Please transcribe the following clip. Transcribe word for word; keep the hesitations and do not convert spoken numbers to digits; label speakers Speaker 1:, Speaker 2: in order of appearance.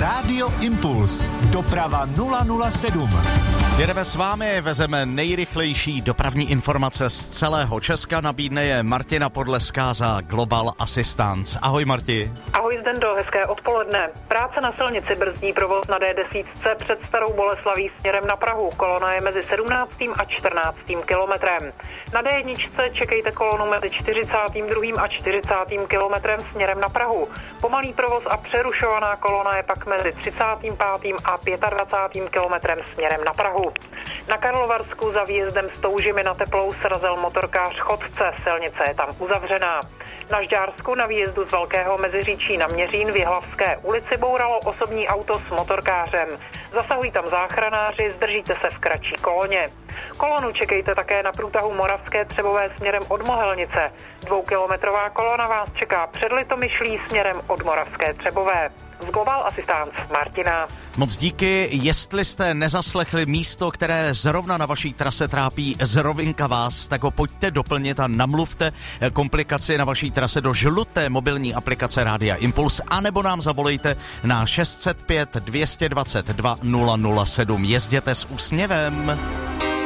Speaker 1: Rádio Impuls. Doprava nula nula sedm.
Speaker 2: Jedeme s vámi, vezeme nejrychlejší dopravní informace z celého Česka, nabídne je Martina Podleská za Global Assistance. Ahoj Marti.
Speaker 3: Ahoj Zdendo, hezké odpoledne. Práce na silnici brzdí provoz na D deset před Starou Boleslaví směrem na Prahu. Kolona je mezi sedmnáctým a čtrnáctým kilometrem. Na D jedna čekejte kolonu mezi čtyřicátým druhým a čtyřicátým kilometrem směrem na Prahu. Pomalý provoz a přerušovaná kolona je pak mezi třicátým pátým a dvacátým pátým kilometrem směrem na Prahu. Na Karlovarsku za výjezdem z Toužimy na Teplou srazil motorkář chodce, silnice je tam uzavřená. Na Žďársku na výjezdu z Velkého Meziříčí na Měřín v Jihlavské ulici bouralo osobní auto s motorkářem. Zasahují tam záchranáři, zdržíte se v kratší koloně. Kolonu čekejte také na průtahu Moravské Třebové směrem od Mohelnice. Dvoukilometrová kolona vás čeká před Litomyšlí směrem od Moravské Třebové. Z Global Assistance Martina.
Speaker 2: Moc díky, jestli jste nezaslechli místo, které zrovna na vaší trase trápí zrovinka vás, tak ho pojďte doplnit a namluvte komplikaci na vaší trase do žluté mobilní aplikace Rádia Impuls, anebo nám zavolejte na šest set pět dvě dvacet dva nula nula sedm. Jezděte s úsměvem.